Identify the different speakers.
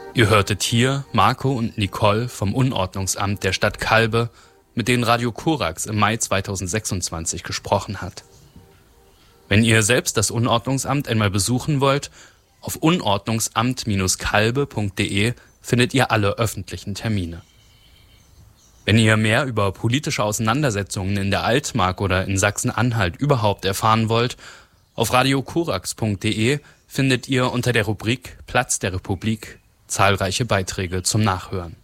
Speaker 1: Ihr hörtet hier Marco und Nicole vom Unordnungsamt der Stadt Calbe, mit denen Radio Korax im Mai 2026 gesprochen hat. Wenn ihr selbst das Unordnungsamt einmal besuchen wollt, auf unordnungsamt-calbe.de findet ihr alle öffentlichen Termine. Wenn ihr mehr über politische Auseinandersetzungen in der Altmark oder in Sachsen-Anhalt überhaupt erfahren wollt, auf radiokorax.de findet ihr unter der Rubrik Platz der Republik zahlreiche Beiträge zum Nachhören.